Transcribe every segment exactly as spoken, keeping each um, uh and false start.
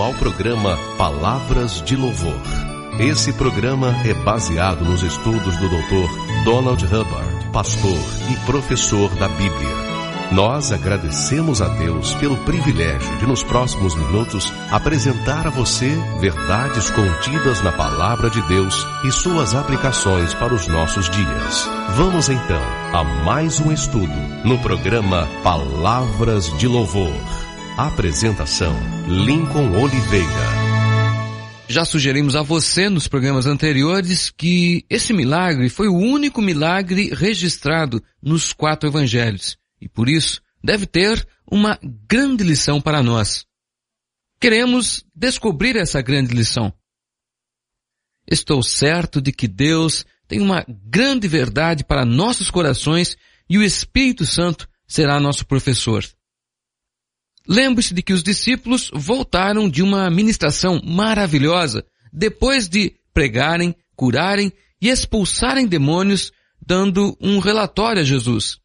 bem-vindo ao programa Palavras de Louvor. Esse programa é baseado nos estudos do doutor Donald Hubbard, pastor e professor da Bíblia. Nós agradecemos a Deus pelo privilégio de, nos próximos minutos, apresentar a você verdades contidas na Palavra de Deus e suas aplicações para os nossos dias. Vamos então a mais um estudo no programa Palavras de Louvor. Apresentação: Lincoln Oliveira. Já sugerimos a você nos programas anteriores que esse milagre foi o único milagre registrado nos quatro evangelhos. E por isso, deve ter uma grande lição para nós. Queremos descobrir essa grande lição. Estou certo de que Deus tem uma grande verdade para nossos corações e o Espírito Santo será nosso professor. Lembre-se de que os discípulos voltaram de uma ministração maravilhosa depois de pregarem, curarem e expulsarem demônios, dando um relatório a Jesus.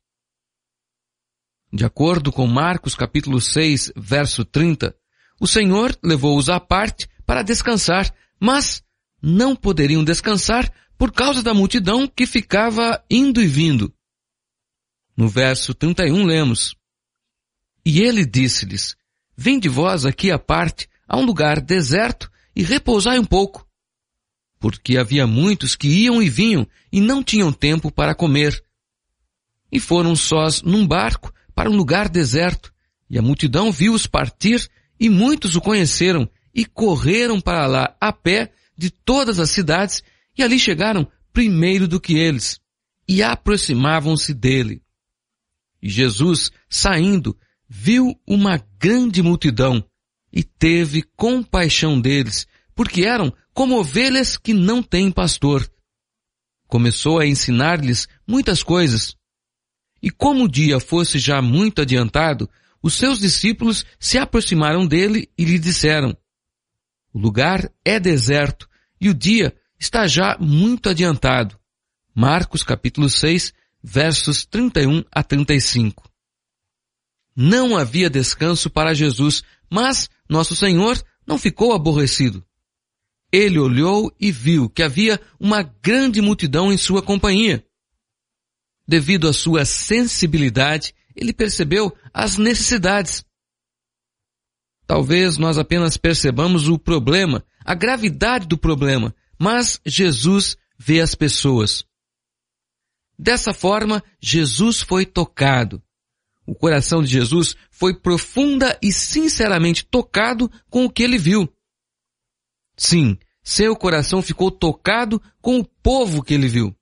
De acordo com Marcos capítulo seis, verso trinta, o Senhor levou-os à parte para descansar, mas não poderiam descansar por causa da multidão que ficava indo e vindo. No verso trinta e um lemos: E ele disse-lhes: Vinde vós aqui à parte, a um lugar deserto, e repousai um pouco. Porque havia muitos que iam e vinham, e não tinham tempo para comer. E foram sós num barco, para um lugar deserto, e a multidão viu-os partir, e muitos o conheceram, e correram para lá a pé de todas as cidades, e ali chegaram primeiro do que eles, e aproximavam-se dele. E Jesus, saindo, viu uma grande multidão, e teve compaixão deles, porque eram como ovelhas que não têm pastor. Começou a ensinar-lhes muitas coisas. E como o dia fosse já muito adiantado, os seus discípulos se aproximaram dele e lhe disseram: O lugar é deserto e o dia está já muito adiantado. Marcos capítulo seis, versos trinta e um a trinta e cinco. Não havia descanso para Jesus, mas nosso Senhor não ficou aborrecido. Ele olhou e viu que havia uma grande multidão em sua companhia. Devido à sua sensibilidade, ele percebeu as necessidades. Talvez nós apenas percebamos o problema, a gravidade do problema, mas Jesus vê as pessoas. Dessa forma, Jesus foi tocado. O coração de Jesus foi profunda e sinceramente tocado com o que ele viu. Sim, seu coração ficou tocado com o povo que ele viu.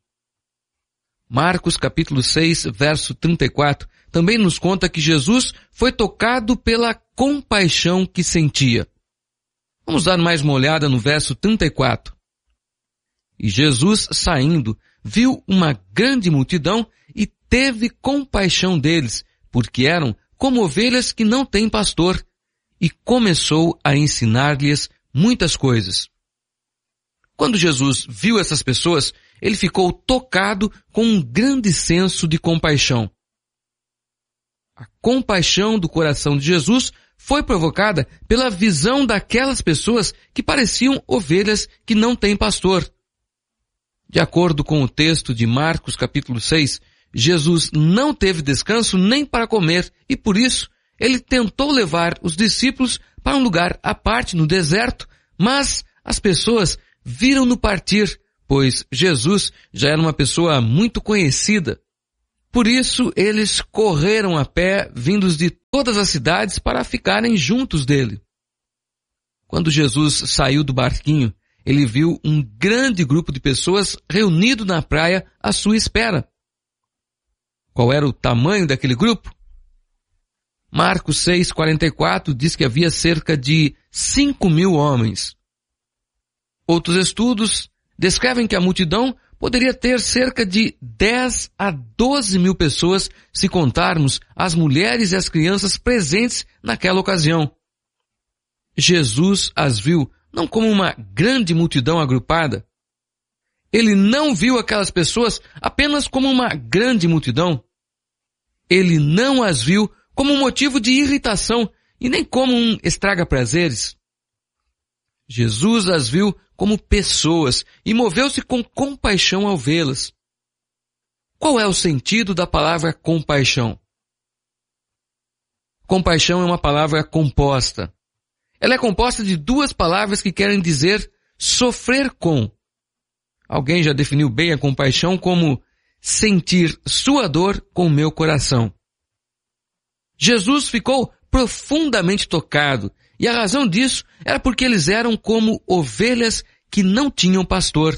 Marcos capítulo seis, verso trinta e quatro, também nos conta que Jesus foi tocado pela compaixão que sentia. Vamos dar mais uma olhada no verso trinta e quatro. E Jesus, saindo, viu uma grande multidão e teve compaixão deles, porque eram como ovelhas que não têm pastor, e começou a ensinar-lhes muitas coisas. Quando Jesus viu essas pessoas, ele ficou tocado com um grande senso de compaixão. A compaixão do coração de Jesus foi provocada pela visão daquelas pessoas que pareciam ovelhas que não têm pastor. De acordo com o texto de Marcos capítulo seis, Jesus não teve descanso nem para comer e por isso ele tentou levar os discípulos para um lugar à parte no deserto, mas as pessoas viram-no partir, pois Jesus já era uma pessoa muito conhecida. Por isso, eles correram a pé, vindos de todas as cidades, para ficarem juntos dele. Quando Jesus saiu do barquinho, ele viu um grande grupo de pessoas reunido na praia à sua espera. Qual era o tamanho daquele grupo? Marcos seis, quarenta e quatro diz que havia cerca de cinco mil homens. Outros estudos descrevem que a multidão poderia ter cerca de dez a doze mil pessoas se contarmos as mulheres e as crianças presentes naquela ocasião. Jesus as viu não como uma grande multidão agrupada. Ele não viu aquelas pessoas apenas como uma grande multidão. Ele não as viu como um motivo de irritação e nem como um estraga-prazeres. Jesus as viu como pessoas e moveu-se com compaixão ao vê-las. Qual é o sentido da palavra compaixão? Compaixão é uma palavra composta. Ela é composta de duas palavras que querem dizer sofrer com. Alguém já definiu bem a compaixão como sentir sua dor com o meu coração. Jesus ficou profundamente tocado, e a razão disso era porque eles eram como ovelhas que não tinham pastor.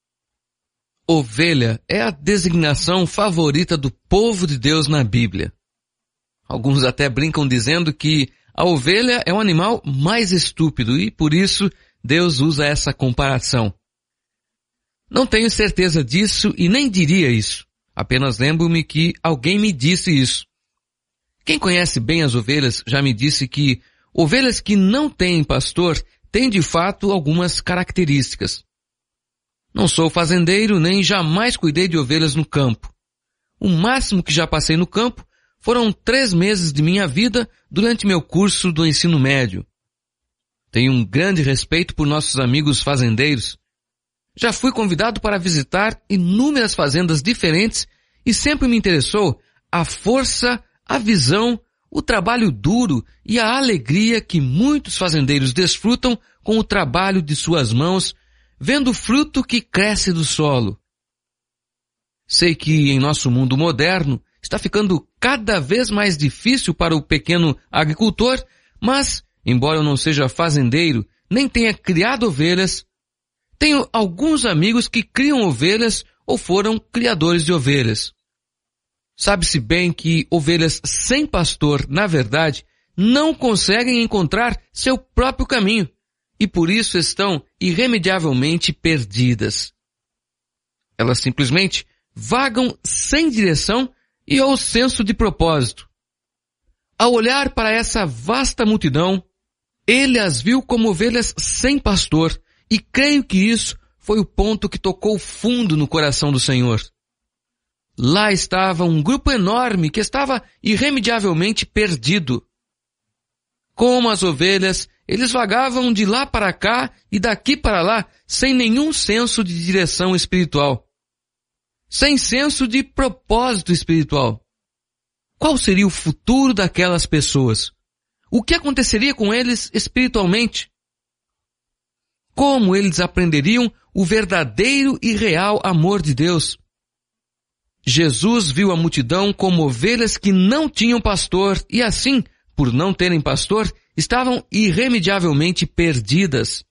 Ovelha é a designação favorita do povo de Deus na Bíblia. Alguns até brincam dizendo que a ovelha é o animal mais estúpido e, por isso, Deus usa essa comparação. Não tenho certeza disso e nem diria isso. Apenas lembro-me que alguém me disse isso. Quem conhece bem as ovelhas já me disse que ovelhas que não têm pastor têm de fato algumas características. Não sou fazendeiro nem jamais cuidei de ovelhas no campo. O máximo que já passei no campo foram três meses de minha vida durante meu curso do ensino médio. Tenho um grande respeito por nossos amigos fazendeiros. Já fui convidado para visitar inúmeras fazendas diferentes e sempre me interessou a força, a visão, o trabalho duro e a alegria que muitos fazendeiros desfrutam com o trabalho de suas mãos, vendo o fruto que cresce do solo. Sei que em nosso mundo moderno está ficando cada vez mais difícil para o pequeno agricultor, mas, embora eu não seja fazendeiro, nem tenha criado ovelhas, tenho alguns amigos que criam ovelhas ou foram criadores de ovelhas. Sabe-se bem que ovelhas sem pastor, na verdade, não conseguem encontrar seu próprio caminho e por isso estão irremediavelmente perdidas. Elas simplesmente vagam sem direção e ou senso de propósito. Ao olhar para essa vasta multidão, ele as viu como ovelhas sem pastor e creio que isso foi o ponto que tocou fundo no coração do Senhor. Lá estava um grupo enorme que estava irremediavelmente perdido. Como as ovelhas, eles vagavam de lá para cá e daqui para lá sem nenhum senso de direção espiritual. Sem senso de propósito espiritual. Qual seria o futuro daquelas pessoas? O que aconteceria com eles espiritualmente? Como eles aprenderiam o verdadeiro e real amor de Deus? Jesus viu a multidão como ovelhas que não tinham pastor e assim, por não terem pastor, estavam irremediavelmente perdidas.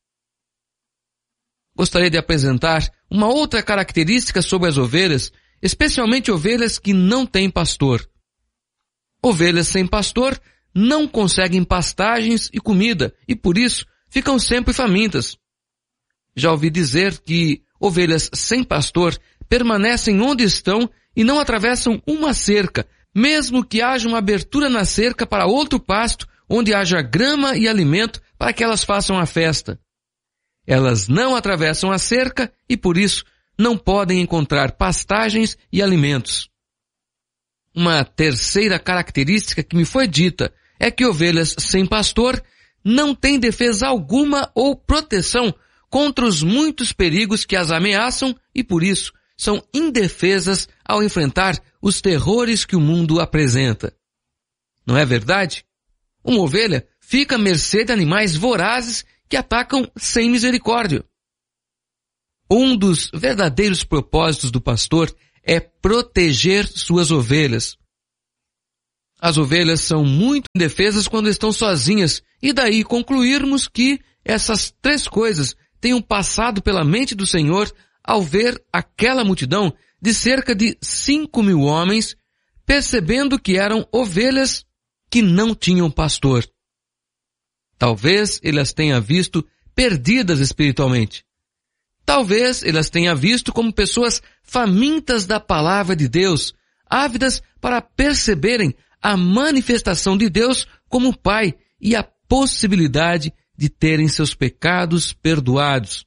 Gostaria de apresentar uma outra característica sobre as ovelhas, especialmente ovelhas que não têm pastor. Ovelhas sem pastor não conseguem pastagens e comida e por isso ficam sempre famintas. Já ouvi dizer que ovelhas sem pastor permanecem onde estão e não atravessam uma cerca, mesmo que haja uma abertura na cerca para outro pasto, onde haja grama e alimento para que elas façam a festa. Elas não atravessam a cerca e, por isso, não podem encontrar pastagens e alimentos. Uma terceira característica que me foi dita é que ovelhas sem pastor não têm defesa alguma ou proteção contra os muitos perigos que as ameaçam e, por isso, são indefesas ao enfrentar os terrores que o mundo apresenta. Não é verdade? Uma ovelha fica à mercê de animais vorazes que atacam sem misericórdia. Um dos verdadeiros propósitos do pastor é proteger suas ovelhas. As ovelhas são muito indefesas quando estão sozinhas e daí concluirmos que essas três coisas tenham passado pela mente do Senhor ao ver aquela multidão de cerca de cinco mil homens, percebendo que eram ovelhas que não tinham pastor. Talvez ele as tenha visto perdidas espiritualmente. Talvez ele as tenha visto como pessoas famintas da palavra de Deus, ávidas para perceberem a manifestação de Deus como Pai e a possibilidade de terem seus pecados perdoados.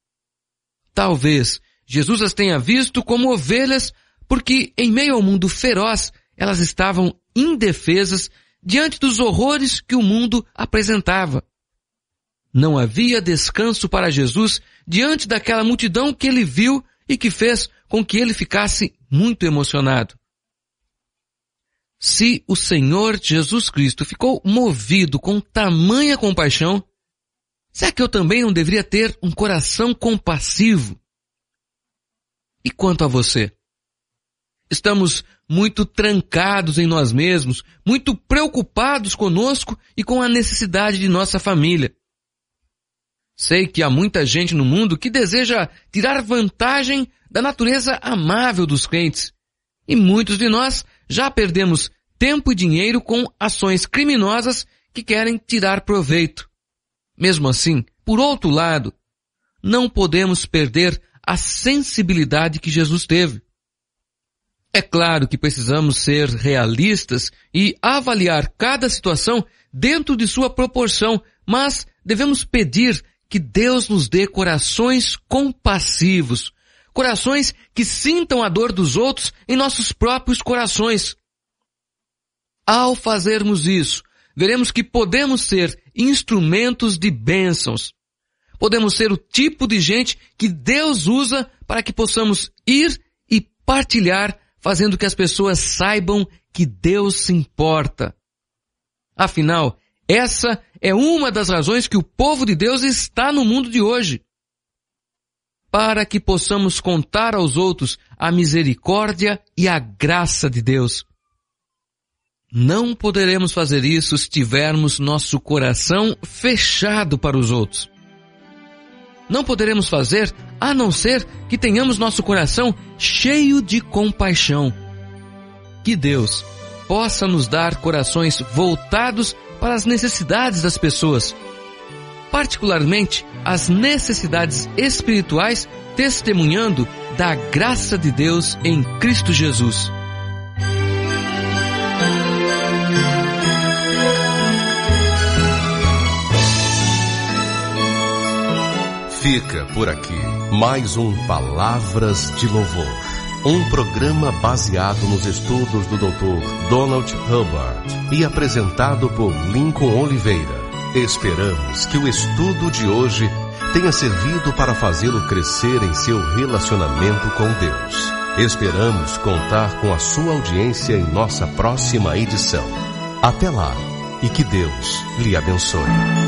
Talvez Jesus as tenha visto como ovelhas porque, em meio ao mundo feroz, elas estavam indefesas diante dos horrores que o mundo apresentava. Não havia descanso para Jesus diante daquela multidão que ele viu e que fez com que ele ficasse muito emocionado. Se o Senhor Jesus Cristo ficou movido com tamanha compaixão, será que eu também não deveria ter um coração compassivo? E quanto a você? Estamos muito trancados em nós mesmos, muito preocupados conosco e com a necessidade de nossa família. Sei que há muita gente no mundo que deseja tirar vantagem da natureza amável dos crentes, e muitos de nós já perdemos tempo e dinheiro com ações criminosas que querem tirar proveito. Mesmo assim, por outro lado, não podemos perder a sensibilidade que Jesus teve. É claro que precisamos ser realistas e avaliar cada situação dentro de sua proporção, mas devemos pedir que Deus nos dê corações compassivos, corações que sintam a dor dos outros em nossos próprios corações. Ao fazermos isso, veremos que podemos ser instrumentos de bênçãos. Podemos ser o tipo de gente que Deus usa para que possamos ir e partilhar, fazendo que as pessoas saibam que Deus se importa. Afinal, essa é uma das razões que o povo de Deus está no mundo de hoje. Para que possamos contar aos outros a misericórdia e a graça de Deus. Não poderemos fazer isso se tivermos nosso coração fechado para os outros. Não poderemos fazer a não ser que tenhamos nosso coração cheio de compaixão. Que Deus possa nos dar corações voltados para as necessidades das pessoas, particularmente as necessidades espirituais, testemunhando da graça de Deus em Cristo Jesus. Fica por aqui mais um Palavras de Louvor, um programa baseado nos estudos do doutor Donald Hubbard e apresentado por Lincoln Oliveira. Esperamos que o estudo de hoje tenha servido para fazê-lo crescer em seu relacionamento com Deus. Esperamos contar com a sua audiência em nossa próxima edição. Até lá e que Deus lhe abençoe.